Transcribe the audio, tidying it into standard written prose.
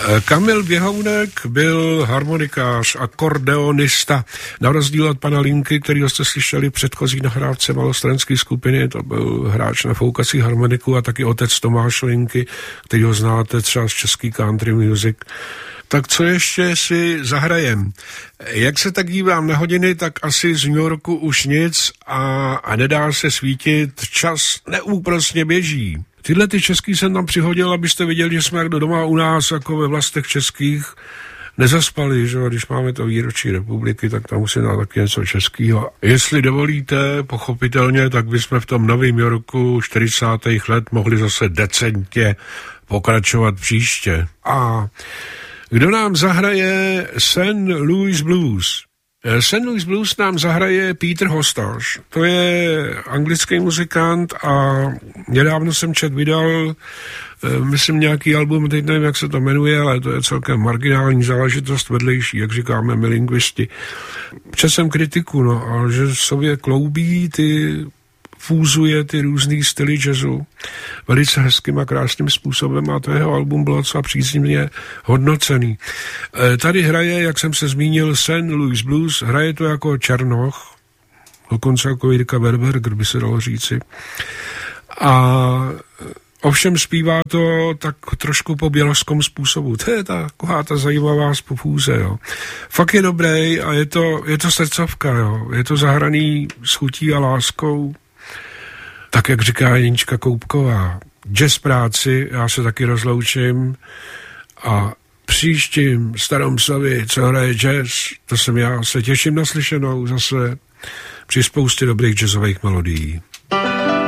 Kamil Běhounek byl harmonikář, akordeonista. Na rozdíl od pana Linky, kterýho jste slyšeli předchozí nahrávce malostranské skupiny, to byl hráč na foukací harmoniku a taky otec Tomáš Linky, kterýho znáte třeba z český country music. Tak co ještě si zahrajem? Jak se tak dívám na hodiny, tak asi z New Yorku už nic a nedá se svítit, čas neúprosně běží. Tyhle ty český jsem tam přihodil, abyste viděli, že jsme jak doma u nás, jako ve vlastech českých, nezaspali, že když máme to výročí republiky, tak tam musí dát taky něco českého. Jestli dovolíte, pochopitelně, tak bychom v tom Novém Yorku 40. let mohli zase decentně pokračovat příště. A kdo nám zahraje St. Louis Blues? St. Louis Blues nám zahraje Peter Hostage. To je anglický muzikant a nedávno jsem vydal, myslím, nějaký album, teď nevím, jak se to jmenuje, ale to je celkem marginální záležitost, vedlejší, jak říkáme my lingvisti. Čas jsem kritiku, no, ale že sobě kloubí fúzuje ty různý styly jazzu velice hezkým a krásným způsobem a to jeho album bylo docela příznivě hodnocený. Tady hraje, jak jsem se zmínil, St. Louis Blues, hraje to jako Černoch, dokonce jako Jirka Berberger, by se dalo říci. A ovšem zpívá to tak trošku po běloskom způsobu. To je taková ta zajímavá fúze, jo. Fakt je dobrý a je to srdcovka, jo. Je to zahraný s chutí a láskou. Tak, jak říká Jenička Koupková, jazz práci, já se taky rozloučím a příštím Starom Sovi, co hraje jazz, to jsem já, se těším na slyšenou zase při spoustě dobrých jazzových melodií.